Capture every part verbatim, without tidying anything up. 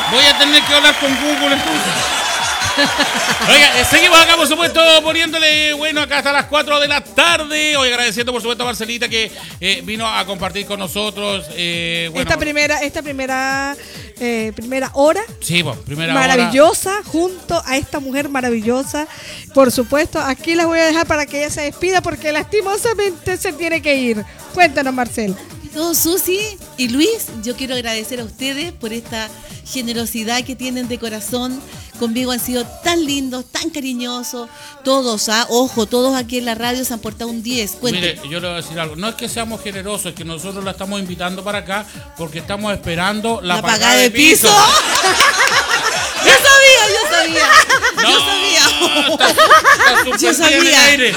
Voy a tener que hablar con Google entonces. Oiga, eh, seguimos acá, por supuesto, poniéndole, bueno, acá hasta las cuatro de la tarde. Hoy agradeciendo, por supuesto, a Marcelita que eh, vino a compartir con nosotros. Eh, bueno, esta primera, esta primera, eh, primera hora. Sí, pues, primera maravillosa, hora. junto a esta mujer maravillosa. Por supuesto, aquí las voy a dejar para que ella se despida porque lastimosamente se tiene que ir. Cuéntanos, Marcel. No, Susi y Luis, yo quiero agradecer a ustedes por esta generosidad que tienen de corazón. Conmigo han sido tan lindos, tan cariñosos. Todos, ¿ah? Ojo, todos aquí en la radio se han portado un diez. Cuente. Mire, yo le voy a decir algo. No es que seamos generosos, es que nosotros la estamos invitando para acá porque estamos esperando la, la pagada, pagada de, de piso. piso. Yo sabía, yo sabía. No, yo sabía. Está, está yo sabía. Aire.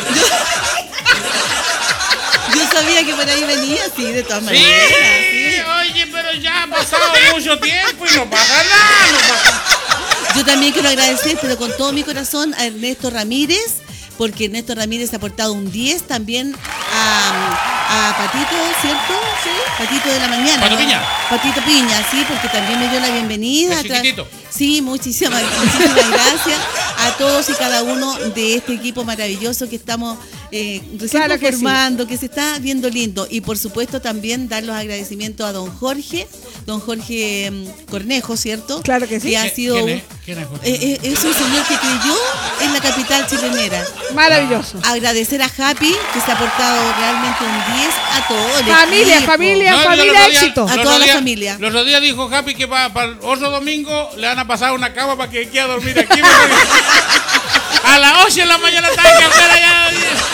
Yo, yo sabía que por ahí venía, sí, de todas maneras. Sí, sí. Oye, pero ya ha pasado mucho tiempo y no pasa nada, no pasa. Yo también quiero agradecer, pero con todo mi corazón, a Ernesto Ramírez, porque Ernesto Ramírez ha aportado un diez, también a, a Patito, ¿cierto? Sí. Patito de la mañana. Pato ¿no? Piña. Patito Piña, sí, porque también me dio la bienvenida. ¿Es chiquitito? Sí, muchísimas, muchísimas gracias a todos y cada uno de este equipo maravilloso que estamos eh, recién claro formando, que, sí. que se está viendo lindo. Y por supuesto también dar los agradecimientos a don Jorge, don Jorge um, Cornejo, ¿cierto? Claro que sí. Que ha sido ¿Quién es? ¿Quién es Jorge? Eh, eh, es un señor que creyó en la capital chilenera. Maravilloso. Agradecer a Happy, que se ha portado realmente un diez a todo el Familia, equipo. familia, No, familia, día, éxito. A toda la familia. Los otros días dijo Happy que para, para el otro domingo le van a pasar una cama para que quiera dormir aquí. A las ocho de la mañana está en carrera ya.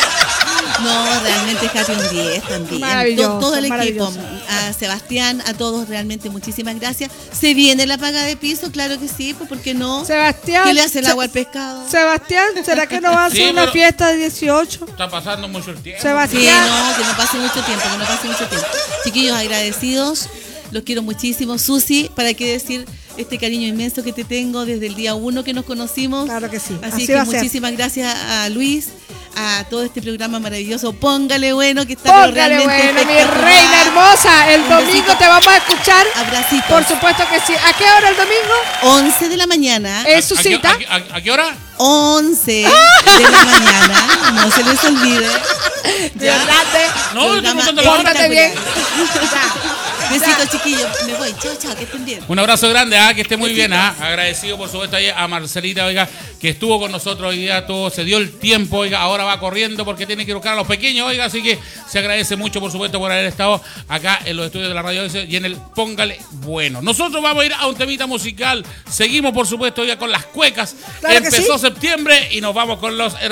No, realmente Happy un diez también. Maravilloso, todo, todo el maravilloso. equipo. A Sebastián, a todos realmente muchísimas gracias. ¿Se viene la paga de piso? Claro que sí, pues ¿por qué no? Sebastián. ¿Qué le hace el Se- agua al pescado? Sebastián, ¿será que no va a hacer Sí, una pero- fiesta de dieciocho? Está pasando mucho el tiempo. Sí, Sebastián. no, que no pase mucho tiempo, que no pase mucho tiempo. Chiquillos, agradecidos, los quiero muchísimo. Susi, ¿para qué decir este cariño inmenso que te tengo desde el día uno que nos conocimos? Claro que sí. Así, Así que va a ser. muchísimas gracias a Luis, a todo este programa maravilloso. Póngale bueno, que está Póngale realmente bueno, mi espectacular. reina hermosa. El Un domingo besito. te vamos a escuchar. Abracitos. Por supuesto que sí. ¿A qué hora el domingo? once de la mañana. Es su ¿A, cita. a, qué- a, a qué hora? once de la mañana. No se les olvide. Dios No, yo estoy Programa contando la hora. Pórtate bien. espectacular. Besitos, chiquillos. Me voy. Chao, chao. Que estén bien. Un abrazo grande, ah, que esté muy bien. Ah. Agradecido, por supuesto, ahí a Marcelita, oiga, que estuvo con nosotros hoy día, todo, se dio el tiempo, oiga, ahora va corriendo porque tiene que buscar a los pequeños, oiga, así que se agradece mucho, por supuesto, por haber estado acá en los estudios de la radio y en el Póngale Bueno. Nosotros vamos a ir a un temita musical, seguimos, por supuesto, oiga, con las cuecas. Claro que Empezó sí. septiembre y nos vamos con los